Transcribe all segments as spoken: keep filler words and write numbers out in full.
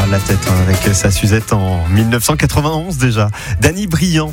parle la tête hein, avec sa Suzette en dix-neuf cent quatre-vingt-onze déjà. Dany Briand.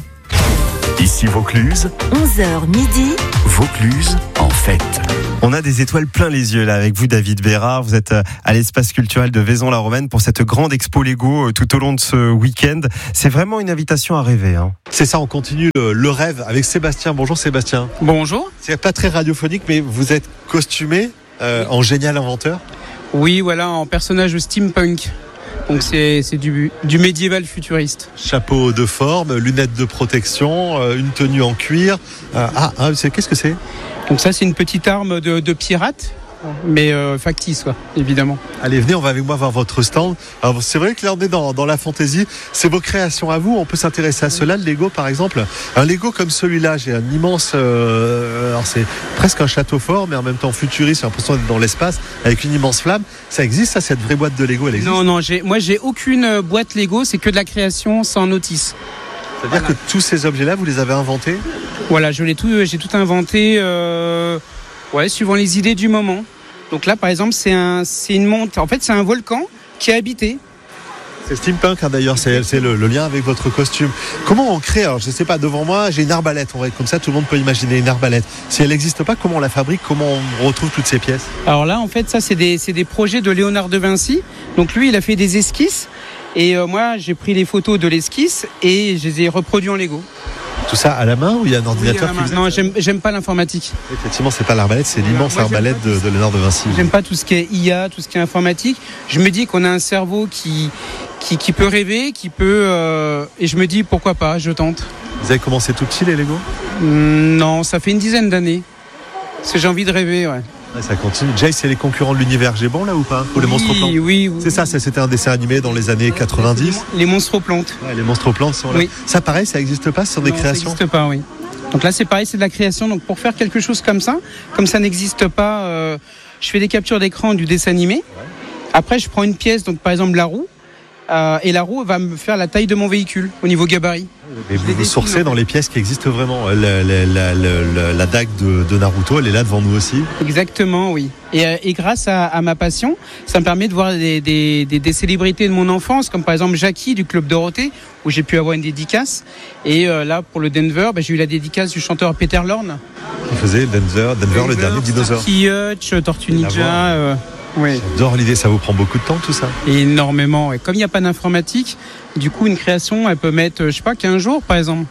Ici Vaucluse, onze heures midi. Vaucluse en fête. On a des étoiles plein les yeux là avec vous David Bérard. Vous êtes à l'espace culturel de Vaison-la-Romaine pour cette grande expo Lego tout au long de ce week-end. C'est vraiment une invitation à rêver. Hein. C'est ça, on continue le, le rêve avec Sébastien. Bonjour Sébastien. Bonjour. C'est pas très radiophonique mais vous êtes costumé euh, en génial inventeur. Oui, voilà, en personnage steampunk. Donc c'est, c'est du, du médiéval futuriste. Chapeau de forme, lunettes de protection, euh, une tenue en cuir. Euh, ah, ah c'est, qu'est-ce que c'est ? Donc ça, c'est une petite arme de, de pirate, mais euh, factice, quoi, évidemment. Allez, venez, on va avec moi voir votre stand. Alors, c'est vrai que là, on est dans, dans la fantaisie. C'est vos créations à vous. On peut s'intéresser à cela, le Lego, par exemple. Un Lego comme celui-là, j'ai un immense... Euh, alors, c'est presque un château fort, mais en même temps futuriste. J'ai l'impression d'être dans l'espace, avec une immense flamme. Ça existe, ça, cette vraie boîte de Lego, elle existe ? Non, non, j'ai, moi, j'ai aucune boîte Lego. C'est que de la création sans notice. C'est-à-dire voilà. Que tous ces objets-là, vous les avez inventés ? Voilà, je l'ai tout, j'ai tout inventé, euh, ouais, suivant les idées du moment. Donc là, par exemple, c'est un, c'est une monte. En fait, c'est un volcan qui est habité. C'est steampunk, hein, d'ailleurs. C'est, c'est le, le lien avec votre costume. Comment on crée ? Alors, je ne sais pas. Devant moi, j'ai une arbalète. On va être comme ça, tout le monde peut imaginer une arbalète. Si elle n'existe pas, comment on la fabrique ? Comment on retrouve toutes ces pièces ? Alors là, en fait, ça, c'est des, c'est des projets de Léonard de Vinci. Donc lui, il a fait des esquisses. Et euh, moi, j'ai pris les photos de l'esquisse et je les ai reproduits en Lego. Tout ça à la main ou il y a un ordinateur oui, qui vous... Non, j'aime, j'aime pas l'informatique. Effectivement, c'est pas l'arbalète, c'est l'immense Moi, arbalète de, de Léonard de Vinci. J'aime pas tout ce qui est I A, tout ce qui est informatique. Je me dis qu'on a un cerveau qui, qui, qui peut rêver, qui peut... Euh, et je me dis, pourquoi pas, je tente. Vous avez commencé tout petit, les Lego ? mmh, Non, ça fait une dizaine d'années. Parce que j'ai envie de rêver, ouais. Ouais, ça continue. Jay, c'est les concurrents de l'univers G bon là ou pas ? Ou oui, les monstres plantes ? Oui, oui. C'est ça, ça, c'était un dessin animé dans les années quatre-vingt-dix. Les monstres plantes. Ouais, les monstres plantes sont là. Oui. Ça, pareil, ça n'existe pas, ce sont des non, créations ? Ça n'existe pas, oui. Donc là, c'est pareil, c'est de la création. Donc pour faire quelque chose comme ça, comme ça n'existe pas, euh, je fais des captures d'écran du dessin animé. Ouais. Après, je prends une pièce, donc par exemple la roue, euh, et la roue va me faire la taille de mon véhicule au niveau gabarit. Et vous vous sourcez dans les pièces qui existent vraiment. La, la, la, la, la dague de, de Naruto, elle est là devant nous aussi. Exactement, oui. Et, et grâce à, à ma passion, ça me permet de voir des, des, des, des célébrités de mon enfance, comme par exemple Jackie du Club Dorothée, où j'ai pu avoir une dédicace. Et euh, là, pour le Denver, bah, j'ai eu la dédicace du chanteur Peter Lorne. Qui faisait Denver, Denver, Denver le dernier dinosaure. Starkey Hutch, Tortue Ninja... Euh, oui. J'adore l'idée, ça vous prend beaucoup de temps tout ça ? Énormément. Et comme il n'y a pas d'informatique, du coup une création elle peut mettre, je sais pas, quinze jours par exemple.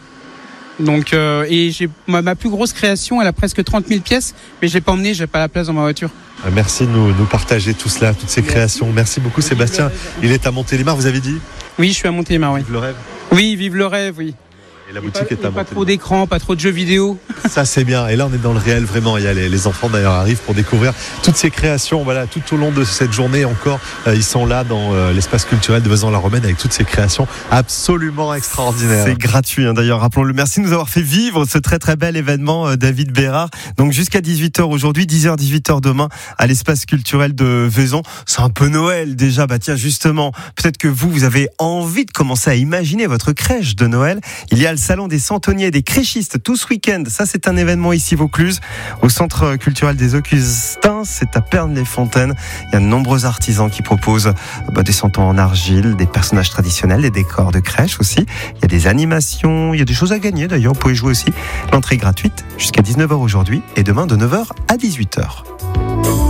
Donc, euh, et j'ai, ma, ma plus grosse création, elle a presque trente mille pièces, mais je l'ai pas emmenée, j'ai pas la place dans ma voiture. Merci de nous, nous partager tout cela, toutes ces créations. Merci beaucoup Sébastien. Il est à Montélimar, vous avez dit ? Oui, je suis à Montélimar, oui. Vive le rêve. Oui, vive le rêve, oui. Et la boutique pas, est à Montélimar. Pas trop d'écran, pas trop de jeux vidéo. Ça c'est bien. Et là on est dans le réel vraiment. Il y a les, les enfants d'ailleurs arrivent pour découvrir toutes ces créations. Voilà, tout au long de cette journée encore, euh, ils sont là dans euh, l'espace culturel de Vaison-la-Romaine avec toutes ces créations absolument extraordinaires. C'est gratuit hein, d'ailleurs, rappelons-le. Merci de nous avoir fait vivre ce très très bel événement, euh, David Bérard. Donc jusqu'à dix-huit heures aujourd'hui, dix heures dix-huit heures demain à l'espace culturel de Vaison. C'est un peu Noël déjà. Bah tiens justement, peut-être que vous vous avez envie de commencer à imaginer votre crèche de Noël. Il y a le salon des centeniers et des créchistes tout ce week-end. Ça c'est un événement ici Vaucluse, au centre culturel des Augustins, c'est à Pernes-les-Fontaines. Il y a de nombreux artisans qui proposent bah, des santons en argile, des personnages traditionnels, des décors de crèche aussi. Il y a des animations, il y a des choses à gagner d'ailleurs, vous pouvez jouer aussi. L'entrée est gratuite jusqu'à dix-neuf heures aujourd'hui et demain de neuf heures à dix-huit heures.